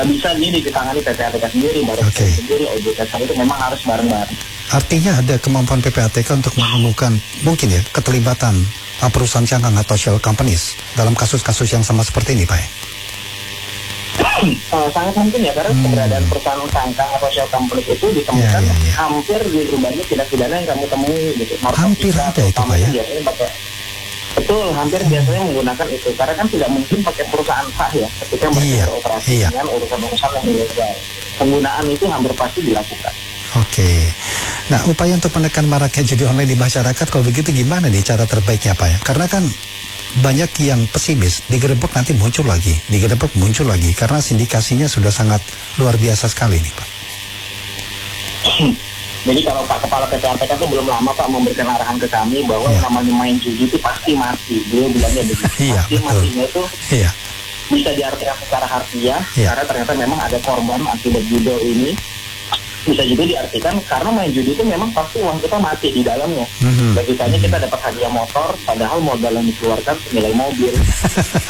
bisa ini ditangani PPATK sendiri, baru sendiri, OJK itu memang harus bareng-bareng. Artinya ada kemampuan PPATK untuk menemukan mungkin ya keterlibatan perusahaan cangkang atau shell companies dalam kasus-kasus yang sama seperti ini, Pak? Sangat mungkin ya, karena keberadaan perusahaan cangkang atau shell companies itu ditemukan hampir di berbagai tindak pidana yang kami temui gitu. Hampir ada itu, Pak, ya? Betul, hampir biasanya menggunakan itu. Karena kan tidak mungkin pakai perusahaan sah ya, ketika mereka beroperasi dengan urusan-urusan yang ilegal. Penggunaan itu hampir pasti dilakukan. Oke. Nah, upaya untuk menekan maraknya judi online di masyarakat, kalau begitu gimana nih cara terbaiknya, Pak ya? Karena kan banyak yang pesimis, digerebek nanti muncul lagi, digerebek muncul lagi, karena sindikasinya sudah sangat luar biasa sekali nih, Pak. Jadi kalau Pak Kepala PPATK itu belum lama Pak memberikan arahan ke kami bahwa yang namanya main judi itu pasti mati. Dia bilangnya begitu. Pasti matinya itu bisa diartikan secara harfiah, karena ternyata memang ada korban akibat judi ini. Bisa juga diartikan karena main judi itu memang pasti uang kita mati di dalamnya. Logikanya kita dapat hadiah motor, padahal modal yang dikeluarkan senilai mobil.